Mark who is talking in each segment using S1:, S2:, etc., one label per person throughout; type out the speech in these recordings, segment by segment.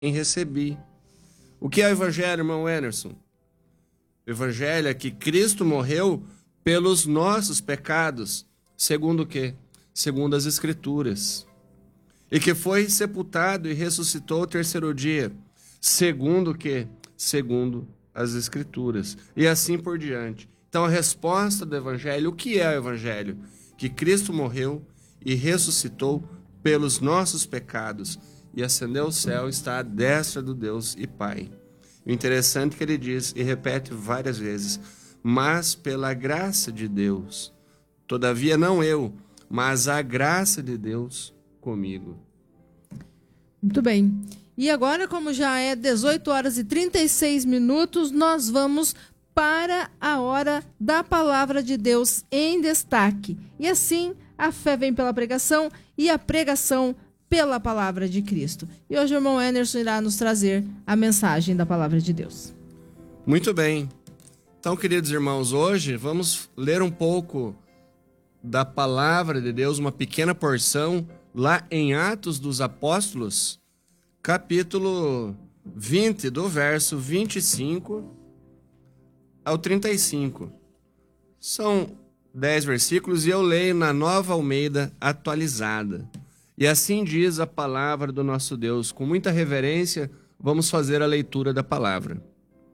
S1: recebi. O que é o Evangelho, irmão Anderson? O Evangelho é que Cristo morreu pelos nossos pecados, segundo o quê? Segundo as Escrituras. E que foi sepultado e ressuscitou ao terceiro dia, segundo o quê? Segundo as Escrituras. E assim por diante. Então a resposta do Evangelho, o que é o Evangelho? Que Cristo morreu e ressuscitou pelos nossos pecados e ascendeu ao céu, está à destra do Deus e Pai. O interessante é que ele diz, e repete várias vezes, mas pela graça de Deus, todavia não eu, mas a graça de Deus comigo.
S2: Muito bem. E agora, como já é 18 horas e 36 minutos, nós vamos para a hora da palavra de Deus em destaque. E assim, a fé vem pela pregação e a pregação pela palavra de Cristo. E hoje o irmão Anderson irá nos trazer a mensagem da palavra de Deus.
S1: Muito bem. Então, queridos irmãos, hoje vamos ler um pouco da palavra de Deus, uma pequena porção, lá em Atos dos Apóstolos, capítulo 20, do verso 25 ao 35. São 10 versículos e eu leio na Nova Almeida atualizada. E assim diz a palavra do nosso Deus. Com muita reverência, vamos fazer a leitura da palavra.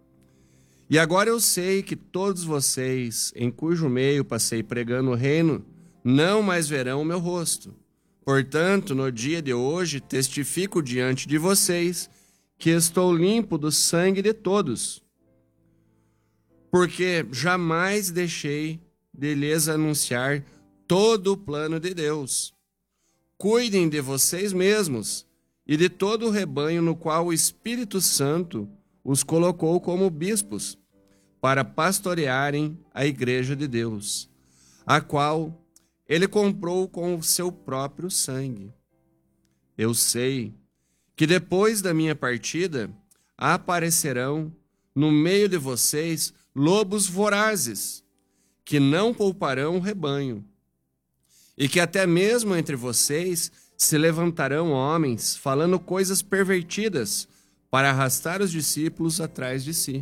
S1: E agora eu sei que todos vocês, em cujo meio passei pregando o reino, não mais verão o meu rosto. Portanto, no dia de hoje, testifico diante de vocês que estou limpo do sangue de todos, porque jamais deixei de lhes anunciar todo o plano de Deus. Cuidem de vocês mesmos e de todo o rebanho no qual o Espírito Santo os colocou como bispos, para pastorearem a igreja de Deus, a qual ele comprou com o seu próprio sangue. Eu sei que depois da minha partida aparecerão no meio de vocês lobos vorazes, que não pouparão o rebanho, e que até mesmo entre vocês se levantarão homens falando coisas pervertidas para arrastar os discípulos atrás de si.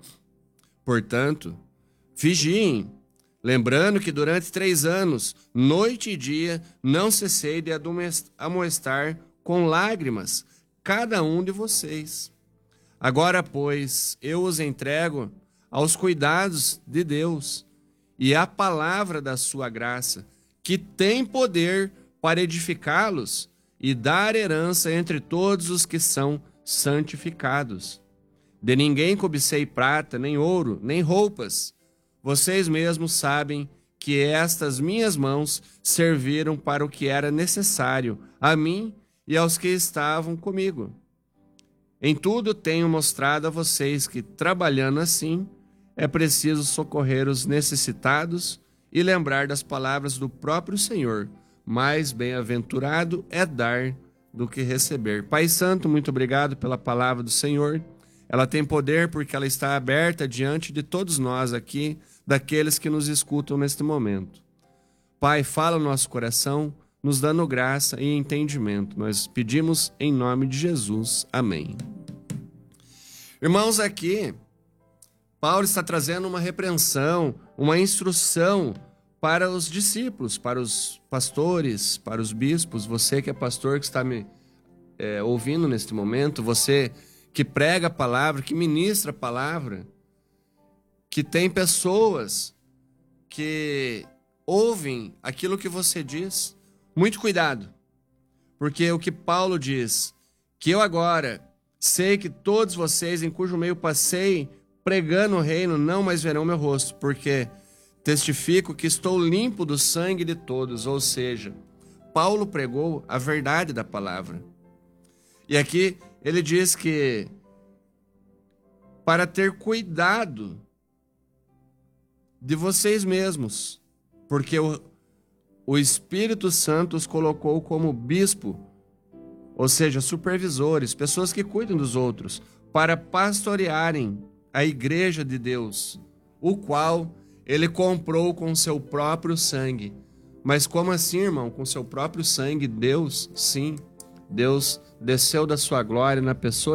S1: Portanto, vigiem, lembrando que durante 3 anos, noite e dia, não cessei de amoestar com lágrimas cada um de vocês. Agora, pois, eu os entrego aos cuidados de Deus e à palavra da sua graça, que tem poder para edificá-los e dar herança entre todos os que são santificados. De ninguém cobicei prata, nem ouro, nem roupas. Vocês mesmos sabem que estas minhas mãos serviram para o que era necessário a mim e aos que estavam comigo. Em tudo tenho mostrado a vocês que, trabalhando assim, é preciso socorrer os necessitados e lembrar das palavras do próprio Senhor. Mais bem-aventurado é dar do que receber. Pai Santo, muito obrigado pela palavra do Senhor. Ela tem poder porque ela está aberta diante de todos nós aqui, daqueles que nos escutam neste momento. Pai, fala no nosso coração, nos dando graça e entendimento. Nós pedimos em nome de Jesus. Amém. Irmãos, aqui, Paulo está trazendo uma repreensão, uma instrução para os discípulos, para os pastores, para os bispos. Você que é pastor, que está me ouvindo neste momento, você que prega a palavra, que ministra a palavra, que tem pessoas que ouvem aquilo que você diz. Muito cuidado, porque o que Paulo diz, que eu agora sei que todos vocês em cujo meio passei pregando o reino não mais verão meu rosto, porque testifico que estou limpo do sangue de todos. Ou seja, Paulo pregou a verdade da palavra. E aqui ele diz que para ter cuidado de vocês mesmos, porque o Espírito Santo os colocou como bispo, ou seja, supervisores, pessoas que cuidam dos outros, para pastorearem a igreja de Deus, o qual ele comprou com seu próprio sangue. Mas como assim, irmão? Com seu próprio sangue, Deus, sim, Deus desceu da sua glória na pessoa